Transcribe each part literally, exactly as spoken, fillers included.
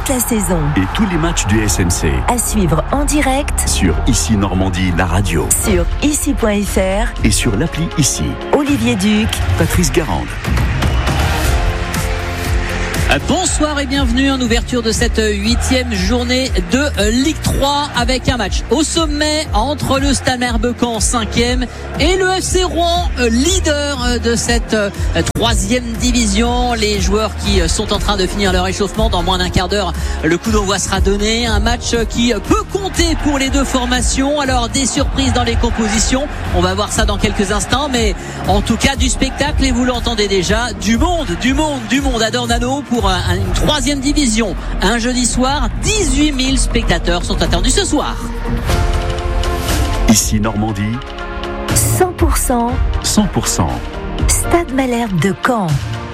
toute la saison. Et tous les matchs du S M C. À suivre en direct sur Ici Normandie, la radio. Sur ici point f r. Et sur l'appli Ici. Olivier Duc. Patrice Garande. Bonsoir et bienvenue en ouverture de cette huitième journée de Ligue trois avec un match au sommet entre le Stade Malherbe-Caen cinquième et le F C Rouen, leader de cette troisième division. Les joueurs qui sont en train de finir leur échauffement, dans moins d'un quart d'heure le coup d'envoi sera donné. Un match qui peut compter pour les deux formations. Alors des surprises dans les compositions, on va voir ça dans quelques instants, mais en tout cas du spectacle, et vous l'entendez déjà, du monde, du monde, du monde à Dornano pour une troisième division. Un jeudi soir, dix-huit mille spectateurs sont attendus ce soir. Ici Normandie, cent pour cent cent pour cent Stade Malherbe de Caen.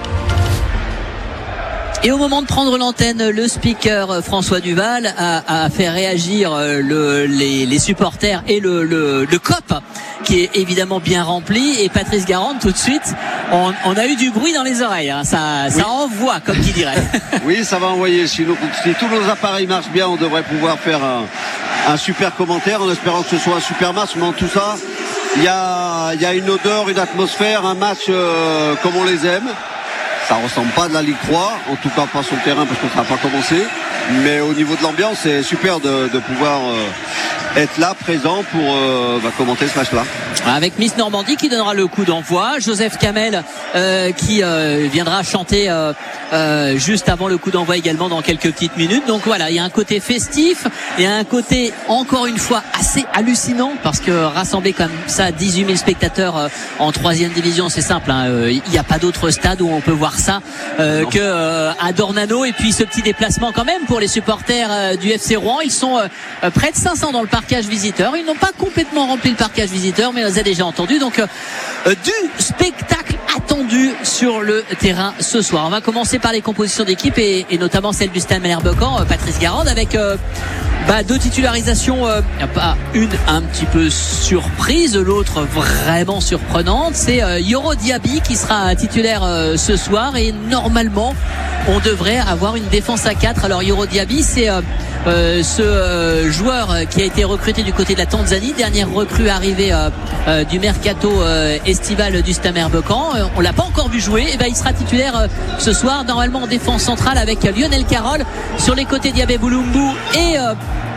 Et au moment de prendre l'antenne, le speaker François Duval a, a fait réagir le, les, les supporters et le, le, le C O P qui est évidemment bien rempli. Et Patrice Garande, tout de suite, on, on a eu du bruit dans les oreilles. Hein. Ça, oui. ça envoie, comme qui dirait. Oui, ça va envoyer. Si, nous, si tous nos appareils marchent bien, on devrait pouvoir faire un, un super commentaire en espérant que ce soit un super match. Mais en tout ça, il y a, y a une odeur, une atmosphère, un match euh, comme on les aime. Ça ressemble pas de la Ligue trois, en tout cas pas sur le terrain parce que ça n'a pas commencé. Mais au niveau de l'ambiance, c'est super de, de pouvoir euh, être là, présent pour euh, bah, commenter ce match-là. Avec Miss Normandie qui donnera le coup d'envoi, Joseph Kamel euh, qui euh, viendra chanter euh, euh, juste avant le coup d'envoi également dans quelques petites minutes. Donc voilà, il y a un côté festif, il y a un côté encore une fois assez hallucinant parce que rassembler comme ça dix-huit mille spectateurs euh, en troisième division, c'est simple. Hein, euh, il n'y a pas d'autre stade où on peut voir ça euh, que euh, à Dornano. Et puis ce petit déplacement quand même pour les supporters euh, du F C Rouen. Ils sont euh, près de cinq cents dans le parquage visiteur. Ils n'ont pas complètement rempli le parquage visiteur, mais on les a déjà entendus. Donc euh, du spectacle attendu sur le terrain ce soir. On va commencer par les compositions d'équipe et, et notamment celle du Stade Malherbe-Caen, euh, Patrice Garande, avec euh, bah, deux titularisations, euh, pas une un petit peu surprise, l'autre vraiment surprenante. C'est euh, Yoro Diaby qui sera titulaire euh, ce soir et normalement on devrait avoir une défense à quatre. Alors Yoro Diaby, c'est euh, euh, ce euh, joueur qui a été recruté du côté de la Tanzanie, dernière recrue arrivée euh, euh, du mercato euh, estival du Stade Malherbe-Caen. Euh, on l'a pas encore vu jouer. Et ben il sera titulaire euh, ce soir normalement en défense centrale avec Lionel Carroll sur les côtés, Diabé Boulumbu et euh,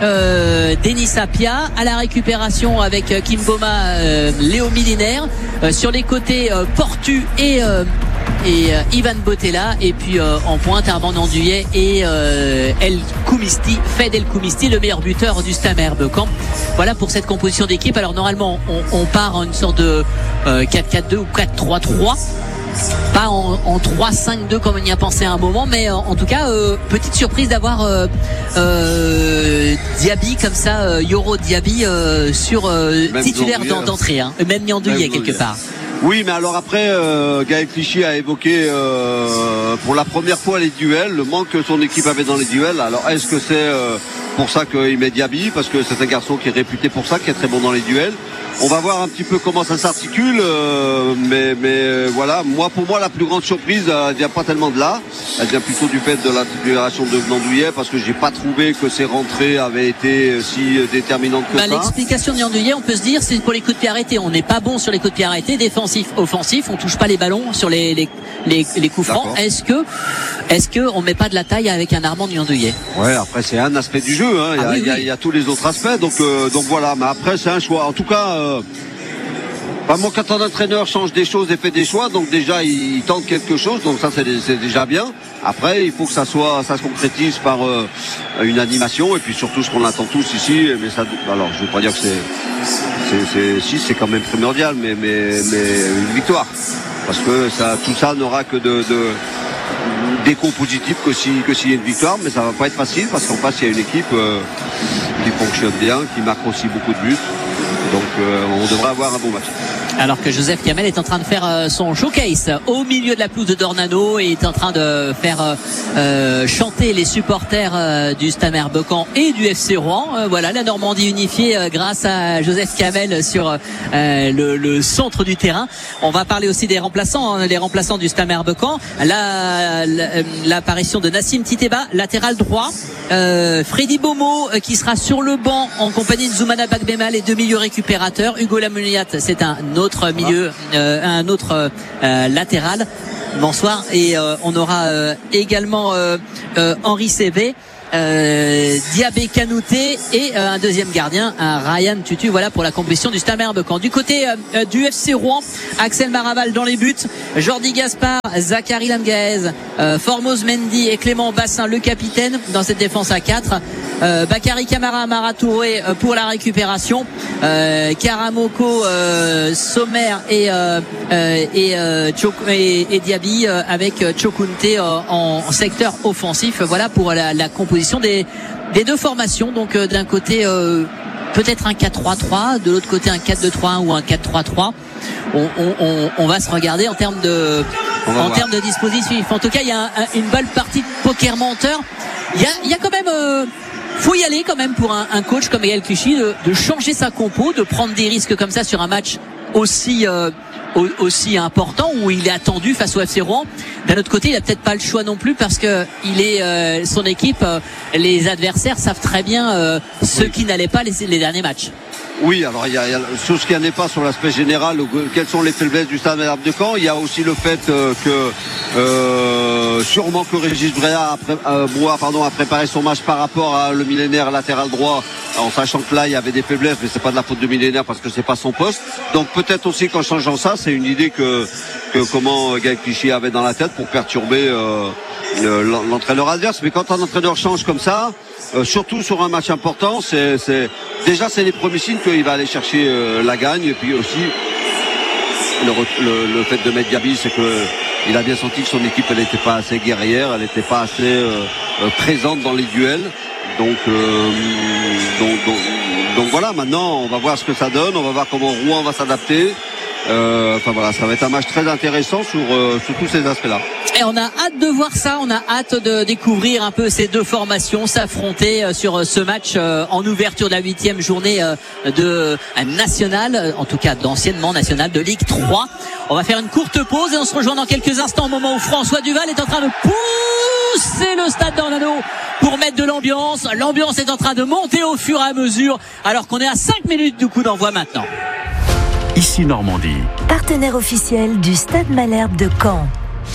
Euh, Denis Sapia à la récupération avec euh, Kimboma, euh, Léo Milinaire euh, sur les côtés, euh, Portu et euh, et euh, Ivan Botella, et puis euh, en pointe Armand Nanduyet et euh, El Koumisti, Fed El Koumisti, le meilleur buteur du Stade Malherbe-Caen. Voilà pour cette composition d'équipe. Alors normalement on, on part en une sorte de euh, quatre quatre deux ou quatre trois trois, pas en, en trois cinq deux comme on y a pensé à un moment, mais en, en tout cas euh, petite surprise d'avoir euh, euh, Diaby comme ça, euh, Yoro Diaby euh, sur euh, titulaire d'entrée, hein. Même Niandouillet quelque part. Oui, mais alors après, euh, Gaël Clichy a évoqué euh, pour la première fois les duels, le manque que son équipe avait dans les duels. Alors est-ce que c'est euh, pour ça qu'il met Diaby, parce que c'est un garçon qui est réputé pour ça, qui est très bon dans les duels. On va voir un petit peu comment ça s'articule, euh, mais, mais euh, voilà, moi pour moi la plus grande surprise, elle vient pas tellement de là, elle vient plutôt du fait de la titularisation de Nandouillet, parce que j'ai pas trouvé que ses rentrées avaient été si déterminantes que bah, ça. L'explication de Nandouillet, on peut se dire, c'est pour les coups de pied arrêtés. On n'est pas bon sur les coups de pied arrêtés, défensif, offensif, on touche pas les ballons sur les les les, les coups francs. D'accord. Est-ce que est-ce que on met pas de la taille avec un Armand Nandouillet? Ouais, après c'est un aspect du jeu, hein. Il, ah, y a, oui, il, y a, oui. il y a tous les autres aspects, donc euh, donc voilà. Mais après c'est un choix. En tout cas. Euh, Vraiment, quand un entraîneur change des choses et fait des choix, donc déjà il, il tente quelque chose, donc ça c'est, c'est déjà bien. Après, il faut que ça soit, ça se concrétise par euh, une animation et puis surtout ce qu'on attend tous ici. Mais ça, alors je ne veux pas dire que c'est, c'est, c'est, si c'est quand même primordial, mais mais mais une victoire, parce que ça, tout ça n'aura que de, de d'écho positif que si que s'il y a une victoire, mais ça va pas être facile parce qu'en face il y a une équipe euh, qui fonctionne bien, qui marque aussi beaucoup de buts. Donc euh, on devrait avoir un bon match. Alors que Joseph Kamel est en train de faire euh, son showcase au milieu de la pelouse de Dornano et est en train de faire euh, euh, chanter les supporters euh, du Stade Malherbe-Caen et du F C Rouen. Euh, voilà, la Normandie unifiée euh, grâce à Joseph Kamel sur euh, le, le centre du terrain. On va parler aussi des remplaçants, hein, les remplaçants du Stade Malherbe-Caen. La, la, l'apparition de Nassim Titeba, latéral droit. Euh, Freddy Bomo euh, qui sera sur le banc en compagnie de Zoumana Bagdema, les deux milieux récupérateurs. Hugo Lamouniat, c'est un autre milieu, euh, un autre euh, latéral. Bonsoir. Et euh, on aura euh, également euh, euh, Henri Cévé, euh, Diabé Kanouté et euh, un deuxième gardien, un Ryan Tutu. Voilà pour la compétition du Stade Malherbe-Caen. Du côté euh, du F C Rouen, Axel Maraval dans les buts, Jordi Gaspard, Zachary Lamgaez, euh, Formose Mendy et Clément Bassin, le capitaine dans cette défense à quatre. Euh, Bakary Camara, Amara Touré euh, pour la récupération, euh, Karamoko, euh, Sommer et euh, euh, et, euh, Chok- et, et Diaby euh, avec Chokunte euh, en, en secteur offensif. Voilà pour la, la composition des des deux formations. Donc euh, d'un côté euh, peut-être un quatre trois trois, de l'autre côté un quatre deux trois un ou un quatre trois trois. On, on, on, on va se regarder en termes de en termes de dispositif. En tout cas, il y a un, un, une belle partie de poker menteur. Il y a, il y a quand même euh, faut y aller quand même pour un, un coach comme Gaël Clichy de, de changer sa compo, de prendre des risques comme ça sur un match aussi euh, aussi important où il est attendu face au F C Rouen. D'un autre côté, il a peut-être pas le choix non plus parce que il est euh, son équipe, euh, les adversaires savent très bien euh, ce qui n'allait pas les, les derniers matchs. Oui, alors il y a, il y a sur ce qui n'est pas sur l'aspect général, quelles sont les faiblesses du Stade Malherbe-Caen. Il y a aussi le fait euh, que euh, sûrement que Régis Bréa a, pré- euh, Brouard, pardon, a préparé son match par rapport à le millénaire latéral droit, en sachant que là il y avait des faiblesses, mais c'est pas de la faute de millénaire parce que c'est pas son poste. Donc peut-être aussi qu'en changeant ça, c'est une idée que, que comment Gaël Clichy avait dans la tête pour perturber euh, l'entraîneur adverse. Mais quand un entraîneur change comme ça, euh, surtout sur un match important, c'est, c'est déjà c'est les premiers signes qu'il va aller chercher euh, la gagne. Et puis aussi le, le, le fait de mettre Diaby, c'est que il a bien senti que son équipe elle n'était pas assez guerrière, elle n'était pas assez euh, euh, présente dans les duels. Donc, euh, donc, donc, donc voilà, maintenant on va voir ce que ça donne, on va voir comment Rouen va s'adapter. Euh, enfin voilà, ça va être un match très intéressant sur, euh, sur tous ces aspects-là. Et on a hâte de voir ça, on a hâte de découvrir un peu ces deux formations s'affronter sur ce match en ouverture de la huitième journée de nationale, en tout cas d'anciennement nationale de Ligue trois. On va faire une courte pause et on se rejoint dans quelques instants au moment où François Duval est en train de pousser le Stade Dornano pour mettre de l'ambiance. L'ambiance est en train de monter au fur et à mesure alors qu'on est à cinq minutes du coup d'envoi maintenant. Ici Normandie. Partenaire officiel du Stade Malherbe de Caen.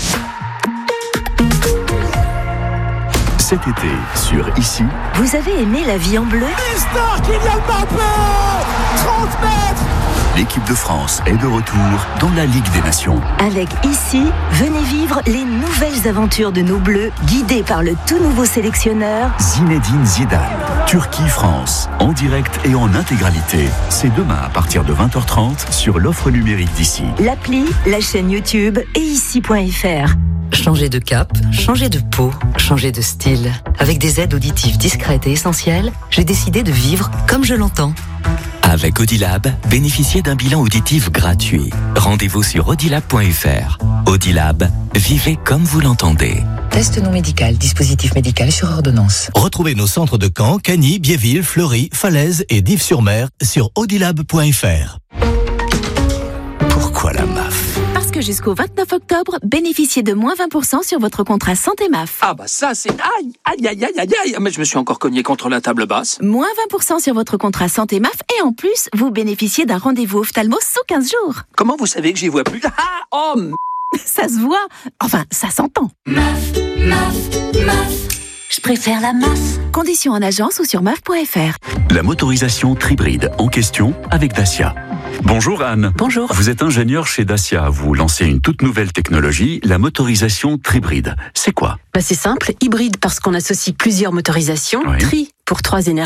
Cet été, sur Ici. Vous avez aimé la vie en bleu ? Mister Kylian Mbappé, trente mètres. L'équipe de France est de retour dans la Ligue des Nations. Avec Ici, venez vivre les nouvelles aventures de nos Bleus, guidés par le tout nouveau sélectionneur Zinedine Zidane. Turquie-France, en direct et en intégralité. C'est demain à partir de vingt heures trente sur l'offre numérique d'Ici. L'appli, la chaîne YouTube et ici point f r. Changer de cap, changer de peau, changer de style. Avec des aides auditives discrètes et essentielles, j'ai décidé de vivre comme je l'entends. Avec Audilab, bénéficiez d'un bilan auditif gratuit. Rendez-vous sur audilab point f r. Audilab, vivez comme vous l'entendez. Test non médical, dispositif médical sur ordonnance. Retrouvez nos centres de Caen, Cagny, Biéville, Fleury, Falaise et Dives-sur-Mer sur audilab point f r. Pourquoi la M A F ? Parce que jusqu'au vingt-neuf octobre, bénéficiez de moins vingt pour cent sur votre contrat santé M A F. Ah bah ça c'est... Aïe, aïe, aïe, aïe, aïe, aïe. Mais je me suis encore cogné contre la table basse. Moins vingt pour cent sur votre contrat santé M A F et en plus, vous bénéficiez d'un rendez-vous ophtalmo sous quinze jours. Comment vous savez que j'y vois plus? Ah, oh m... Ça se voit. Enfin, ça s'entend. M A F, M A F, M A F. Je préfère la M A F. Conditions en agence ou sur M A F point f r. La motorisation Tribride en question avec Dacia. Bonjour Anne. Bonjour. Vous êtes ingénieur chez Dacia. Vous lancez une toute nouvelle technologie, la motorisation Tribride. C'est quoi ? Bah c'est simple, hybride parce qu'on associe plusieurs motorisations, Oui. tri pour trois énergies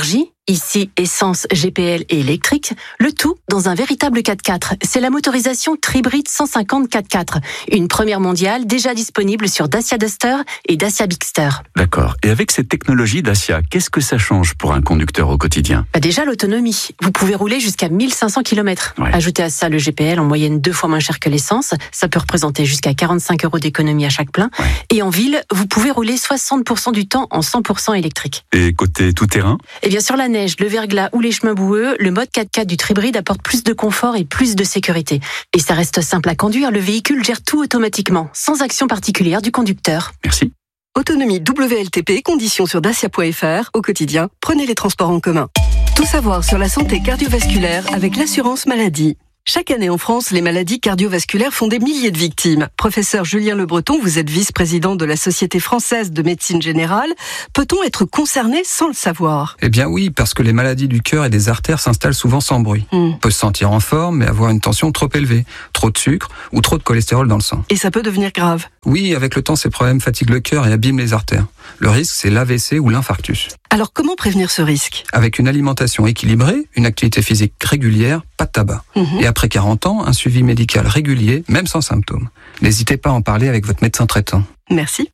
Ici, essence, G P L et électrique, le tout dans un véritable quatre-quatre. C'est la motorisation Tribrid cent cinquante quatre-quatre, une première mondiale déjà disponible sur Dacia Duster et Dacia Bigster. D'accord. Et avec cette technologie Dacia, qu'est-ce que ça change pour un conducteur au quotidien ? Bah déjà l'autonomie. Vous pouvez rouler jusqu'à mille cinq cents kilomètres. Ouais. Ajoutez à ça le G P L en moyenne deux fois moins cher que l'essence. Ça peut représenter jusqu'à quarante-cinq euros d'économie à chaque plein. Ouais. Et en ville, vous pouvez rouler soixante pour cent du temps en cent pour cent électrique. Et côté tout-terrain ? Et bien sur la neige, le verglas ou les chemins boueux, le mode quatre-quatre du Tribrid apporte plus de confort et plus de sécurité. Et ça reste simple à conduire, le véhicule gère tout automatiquement, sans action particulière du conducteur. Merci. Autonomie W L T P, conditions sur dacia point f r. Au quotidien, prenez les transports en commun. Tout savoir sur la santé cardiovasculaire avec l'assurance maladie. Chaque année en France, les maladies cardiovasculaires font des milliers de victimes. Professeur Julien Le Breton, vous êtes vice-président de la Société française de médecine générale. Peut-on être concerné sans le savoir ? Eh bien oui, parce que les maladies du cœur et des artères s'installent souvent sans bruit. Mm. On peut se sentir en forme, mais avoir une tension trop élevée, trop de sucre ou trop de cholestérol dans le sang. Et ça peut devenir grave ? Oui, avec le temps, ces problèmes fatiguent le cœur et abîment les artères. Le risque, c'est l'A V C ou l'infarctus. Alors comment prévenir ce risque ? Avec une alimentation équilibrée, une activité physique régulière, pas de tabac. Mm-hmm. Et après quarante ans, un suivi médical régulier, même sans symptômes. N'hésitez pas à en parler avec votre médecin traitant. Merci.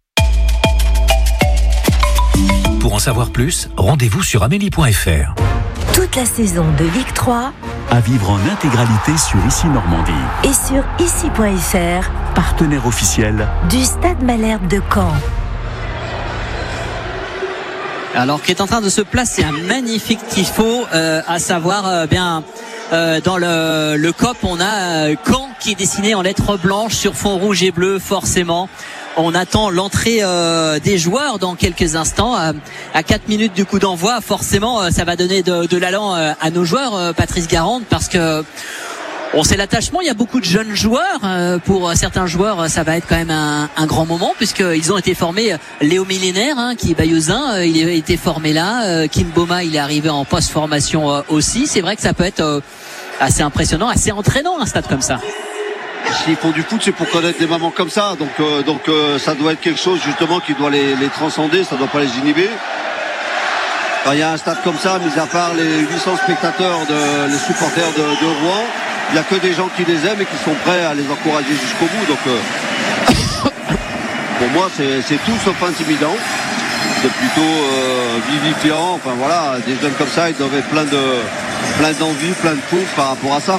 Pour en savoir plus, rendez-vous sur amélie point f r. Toute la saison de Ligue trois à vivre en intégralité sur Ici Normandie et sur ici point f r, partenaire officiel du Stade Malherbe de Caen. Alors qui est en train de se placer un magnifique tifo, euh, à savoir euh, bien euh, dans le, le C O P, on a euh, Caen qui est dessiné en lettres blanches sur fond rouge et bleu forcément. On attend l'entrée euh, des joueurs dans quelques instants. À, à quatre minutes du coup d'envoi, forcément, euh, ça va donner de, de l'allant euh, à nos joueurs, euh, Patrice Garande, parce que on sait l'attachement. Il y a beaucoup de jeunes joueurs. Euh, pour certains joueurs, ça va être quand même un, un grand moment puisqu'ils ont été formés. Léo Millénaire, hein, qui est bayeuxin, euh, il a été formé là. Euh, Kim Boma, il est arrivé en post-formation euh, aussi. C'est vrai que ça peut être euh, assez impressionnant, assez entraînant un stade comme ça. S'ils font du foot, c'est pour connaître des mamans comme ça. Donc, euh, donc euh, ça doit être quelque chose justement qui doit les, les transcender. Ça ne doit pas les inhiber. Quand il y a un stade comme ça, mis à part les huit cents spectateurs, de, les supporters de, de Rouen, il n'y a que des gens qui les aiment et qui sont prêts à les encourager jusqu'au bout. Donc euh, pour moi, c'est, c'est tout sauf intimidant. C'est plutôt euh, vivifiant. Enfin voilà, des jeunes comme ça, ils doivent être plein de plein d'envie, plein de pouf par rapport à ça.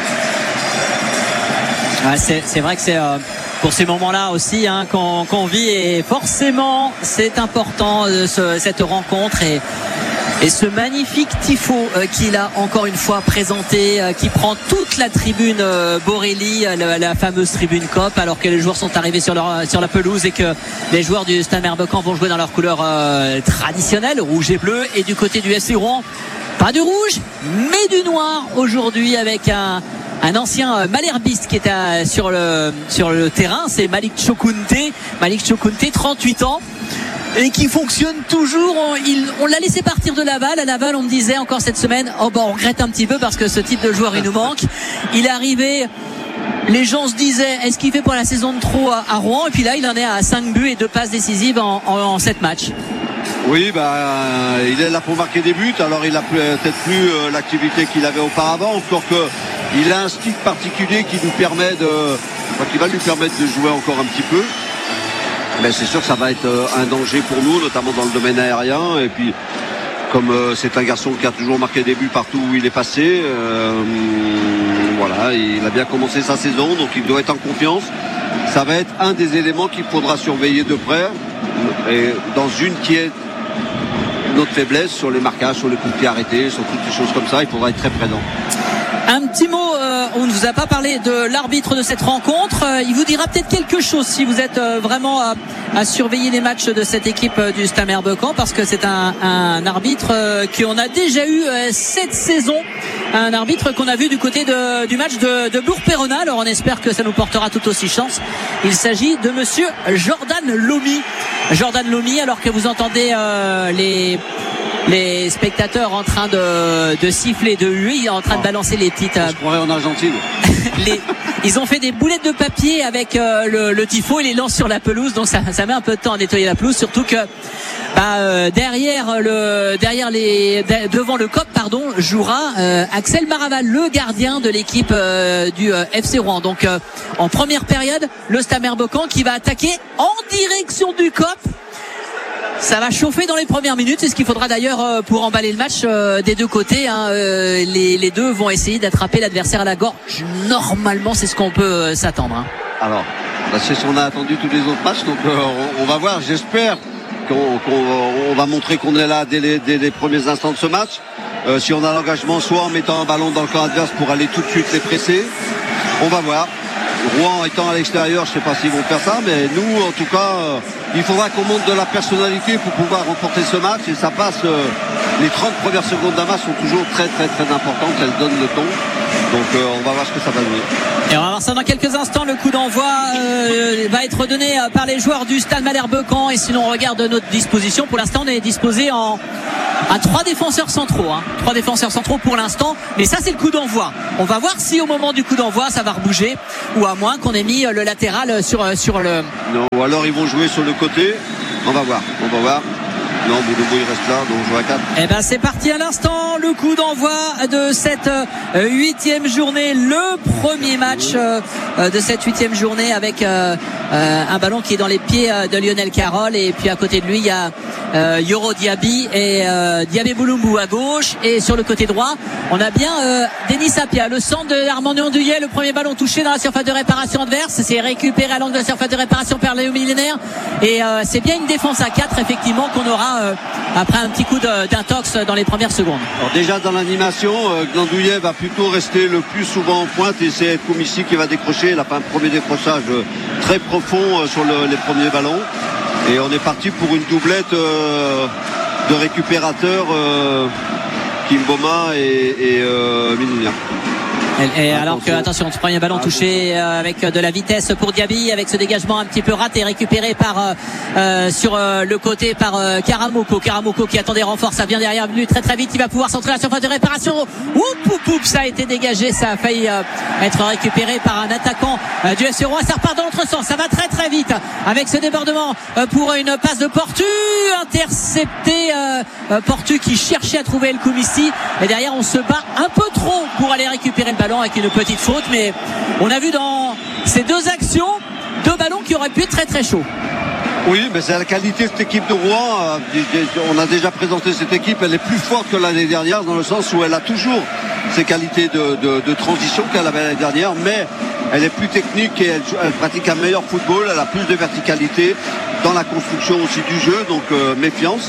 Ouais, c'est, c'est vrai que c'est euh, pour ces moments-là aussi hein, qu'on, qu'on vit, et forcément c'est important euh, ce, cette rencontre et, et ce magnifique tifo euh, qu'il a encore une fois présenté, euh, qui prend toute la tribune euh, Borelli, euh, la, la fameuse tribune C O P, alors que les joueurs sont arrivés sur, leur, sur la pelouse et que les joueurs du Stade Malherbe Caen vont jouer dans leur couleur euh, traditionnelle, rouge et bleu, et du côté du F C Rouen, pas de rouge mais du noir aujourd'hui, avec un Un ancien malherbiste qui est à, sur, le, sur le terrain, c'est Malik Chokounté. Malik Chokounté, trente-huit ans, et qui fonctionne toujours. On, il, on l'a laissé partir de Laval. À Laval, on me disait encore cette semaine, oh bon, on regrette un petit peu parce que ce type de joueur, il nous manque. Il est arrivé, les gens se disaient, est-ce qu'il fait pour la saison de trop à, à Rouen? Et puis là, il en est à cinq buts et deux passes décisives en, en, en sept matchs. Oui, bah, euh, il est là pour marquer des buts. Alors, il a peut-être plus euh, l'activité qu'il avait auparavant. Encore que il a un style particulier qui nous permet de, enfin, qui va lui permettre de jouer encore un petit peu. Mais c'est sûr que ça va être euh, un danger pour nous, notamment dans le domaine aérien. Et puis, comme euh, c'est un garçon qui a toujours marqué des buts partout où il est passé, euh, voilà, il a bien commencé sa saison, donc il doit être en confiance. Ça va être un des éléments qu'il faudra surveiller de près. Et dans une qui est notre faiblesse, sur les marquages, sur les coups de pied arrêtés, sur toutes les choses comme ça, il faudra être très présent. Un petit mot, euh, on ne vous a pas parlé de l'arbitre de cette rencontre. Euh, il vous dira peut-être quelque chose si vous êtes euh, vraiment à, à surveiller les matchs de cette équipe euh, du Stade Malherbe Caen, parce que c'est un, un arbitre euh, qu'on a déjà eu euh, cette saison. Un arbitre qu'on a vu du côté de, du match de, de Bourg-Péronal. Alors on espère que ça nous portera tout aussi chance. Il s'agit de monsieur Jordan Lomy. Jordan Lomy, alors que vous entendez euh, les... les spectateurs en train de, de siffler, de huer, en train de balancer les petites. Je croirais en Argentine. les, ils ont fait des boulettes de papier avec euh, le, le tifo et les lancent sur la pelouse, donc ça, ça met un peu de temps à nettoyer la pelouse, surtout que bah, euh, derrière le derrière les devant le C O P pardon jouera euh, Axel Maraval, le gardien de l'équipe euh, du euh, F C Rouen. Donc euh, en première période, le Stade Malherbe-Caen qui va attaquer en direction du C O P. Ça va chauffer dans les premières minutes, c'est ce qu'il faudra d'ailleurs euh, pour emballer le match euh, des deux côtés, hein. euh, les, les deux vont essayer d'attraper l'adversaire à la gorge. Normalement c'est ce qu'on peut euh, s'attendre, hein. Alors bah, c'est ce qu'on a attendu tous les autres matchs, donc euh, on, on va voir. J'espère qu'on, qu'on on va montrer qu'on est là dès les, dès les premiers instants de ce match. Euh, si on a l'engagement, soit en mettant un ballon dans le camp adverse pour aller tout de suite les presser, on va voir. Rouen étant à l'extérieur, je ne sais pas s'ils vont faire ça, mais nous en tout cas euh, il faudra qu'on monte de la personnalité pour pouvoir remporter ce match, et ça passe euh, les trente premières secondes d'un match sont toujours très très très importantes, elles donnent le ton, donc euh, on va voir ce que ça va donner. Et on va voir ça dans quelques instants. Le coup d'envoi euh, va être donné par les joueurs du Stade Malherbe-Caen, et sinon on regarde notre disposition. Pour l'instant on est disposé en à trois défenseurs centraux, hein. trois défenseurs centraux pour l'instant, mais ça c'est le coup d'envoi. On va voir si au moment du coup d'envoi ça va rebouger, ou à moins qu'on ait mis le latéral sur, sur le... Non, ou alors ils vont jouer sur le côté, on va voir, on va voir. Non, Boulombo il reste là, donc on joue à quatre. Eh ben c'est parti à l'instant, le coup d'envoi de cette huitième journée, le premier match euh, de cette huitième journée, avec euh, euh, un ballon qui est dans les pieds de Lionel Carroll, et puis à côté de lui il y a euh, Yoro Diaby et euh, Diabé Boulombo à gauche, et sur le côté droit on a bien euh, Denis Sapia, le centre de Armand Ndouillet. Le premier ballon touché dans la surface de réparation adverse, c'est récupéré à l'angle de la surface de réparation par Léo Millénaire, et euh, c'est bien une défense à quatre effectivement qu'on aura Euh, après un petit coup de, d'intox dans les premières secondes. Alors déjà dans l'animation, euh, Glandouillet va plutôt rester le plus souvent en pointe, et c'est Koumissi qui va décrocher. Il a fait un premier décrochage euh, très profond euh, sur le, les premiers ballons, et on est parti pour une doublette euh, de récupérateurs, euh, Kimboma et, et euh, Millénaire. Et alors que, attention, ce premier ballon touché euh, avec de la vitesse pour Diaby, avec ce dégagement un petit peu raté, récupéré par euh, euh, sur euh, le côté par euh, Karamoko. Karamoko qui attendait renfort, ça vient derrière lui très très vite, il va pouvoir centrer la surface de réparation. Oup, oup, oup, ça a été dégagé, ça a failli euh, être récupéré par un attaquant euh, du F C Rouen. Ça repart dans l'autre sens, ça va très très vite avec ce débordement euh, pour une passe de Portu, intercepté euh, Portu qui cherchait à trouver El Koumissi, et derrière on se bat un peu trop pour aller récupérer le ballon avec une petite faute. Mais on a vu dans ces deux actions deux ballons qui auraient pu être très très chauds. Oui, mais c'est la qualité de cette équipe de Rouen. On a déjà présenté cette équipe, elle est plus forte que l'année dernière, dans le sens où elle a toujours ses qualités de, de, de transition qu'elle avait l'année dernière, mais elle est plus technique et elle, elle pratique un meilleur football, elle a plus de verticalité dans la construction aussi du jeu, donc euh, méfiance.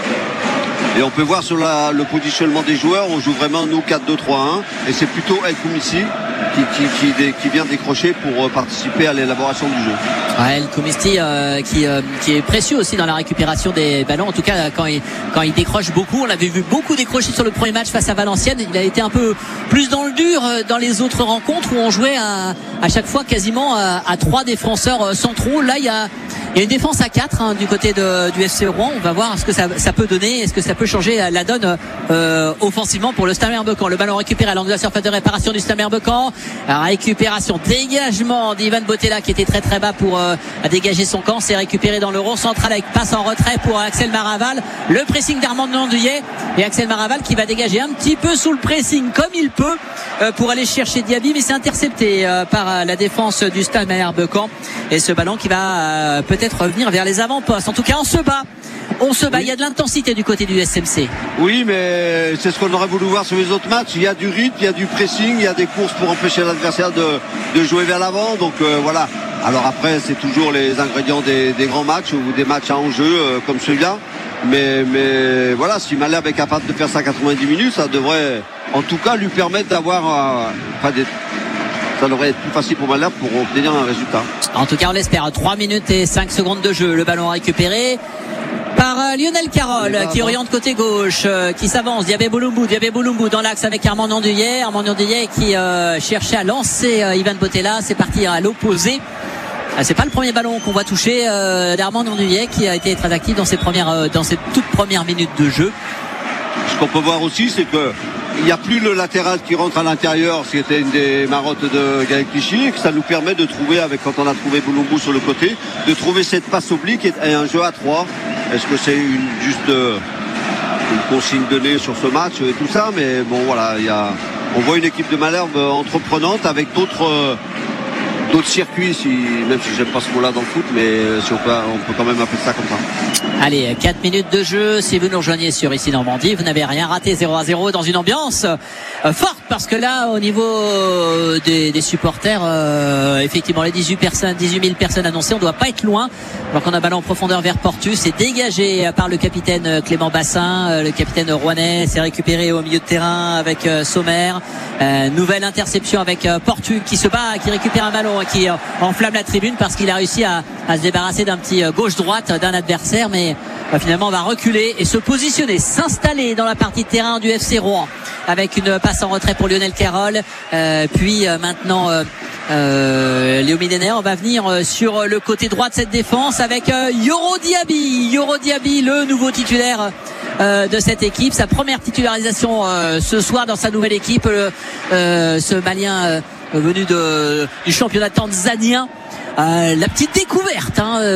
Et on peut voir sur la, le positionnement des joueurs, on joue vraiment nous quatre deux trois un, et c'est plutôt El Koumissi qui, qui, qui, qui vient décrocher pour participer à l'élaboration du jeu. Ouais, El Koumissi euh, qui, euh, qui est précieux aussi dans la récupération des ballons, en tout cas quand il, quand il décroche beaucoup. On l'avait vu beaucoup décrocher sur le premier match face à Valenciennes. Il a été un peu plus dans le dur dans les autres rencontres où on jouait à, à chaque fois quasiment à, à trois défenseurs centraux. Là il y a Il y a une défense à quatre hein, du côté de, du F C Rouen. On va voir ce que ça, ça peut donner, est-ce que ça peut changer la donne euh, offensivement pour le Stade Malherbe-Caen. Le ballon récupéré à l'angle de la surface de réparation du Stade Malherbe-Caen. Récupération, dégagement d'Ivan Botella qui était très très bas pour euh, dégager son camp. C'est récupéré dans le rond central avec passe en retrait pour Axel Maraval. Le pressing d'Armand Ndouillet et Axel Maraval qui va dégager un petit peu sous le pressing comme il peut euh, pour aller chercher Diaby, mais c'est intercepté euh, par euh, la défense du Stade Malherbe-Caen. Et ce ballon qui va euh, peut-être revenir vers les avant-postes. En tout cas, on se bat. On se bat. Oui. Il y a de l'intensité du côté du S M C. Oui, mais c'est ce qu'on aurait voulu voir sur les autres matchs. Il y a du rythme, il y a du pressing, il y a des courses pour empêcher l'adversaire de, de jouer vers l'avant. Donc euh, voilà. Alors après, c'est toujours les ingrédients des, des grands matchs ou des matchs à enjeu euh, comme celui-là. Mais, mais voilà, si Malherbe est capable de faire ça quatre-vingt-dix minutes, ça devrait en tout cas lui permettre d'avoir euh, pas des ça devrait être plus facile pour Malherbe pour obtenir un résultat. En tout cas, on l'espère. trois minutes et cinq secondes de jeu. Le ballon récupéré par euh, Lionel Carroll qui oriente côté gauche, euh, qui s'avance. Diabé Boulombo, Diabé Boulombo dans l'axe avec Armand Ndouillet. Armand Ndouillet qui euh, cherchait à lancer euh, Ivan Botella. C'est parti à l'opposé. Ah, c'est pas le premier ballon qu'on va toucher euh, d'Armand Ndouillet qui a été très actif dans ses premières, euh, dans ses toutes premières minutes de jeu. Ce qu'on peut voir aussi, c'est que il n'y a plus le latéral qui rentre à l'intérieur, ce qui était une des marottes de Gaël Clichy, et que ça nous permet de trouver, avec quand on a trouvé Boulombo sur le côté, de trouver cette passe oblique et un jeu à trois est-ce que c'est une, juste euh, une consigne donnée sur ce match et tout ça, mais bon voilà, il y a, on voit une équipe de Malherbe entreprenante avec d'autres euh, d'autres circuits, si, même si j'aime pas ce mot-là dans le foot, mais si on peut, on peut quand même appeler ça comme ça. Allez, quatre minutes de jeu. Si vous nous rejoignez sur Ici Normandie, vous n'avez rien raté. Zéro à zéro dans une ambiance euh, forte, parce que là, au niveau euh, des, des supporters, euh, effectivement, les dix-huit personnes, dix-huit mille personnes annoncées, on ne doit pas être loin. Alors qu'on a ballon en profondeur vers Portus, c'est dégagé par le capitaine Clément Bassin. Euh, le capitaine rouennais s'est récupéré au milieu de terrain avec euh, Sommer. Euh, nouvelle interception avec euh, Portus qui se bat, qui récupère un ballon, qui euh, enflamme la tribune parce qu'il a réussi à, à se débarrasser d'un petit euh, gauche-droite d'un adversaire, mais euh, finalement on va reculer et se positionner, s'installer dans la partie de terrain du F C Rouen avec une passe en retrait pour Lionel Carroll, euh, puis euh, maintenant euh, euh, Léo Midener. On va venir euh, sur le côté droit de cette défense avec euh, Yoro Diaby Yoro Diaby, le nouveau titulaire euh, de cette équipe, sa première titularisation euh, ce soir dans sa nouvelle équipe, euh, euh, ce Malien euh, venu de, du championnat tanzanien. Euh, la petite découverte hein,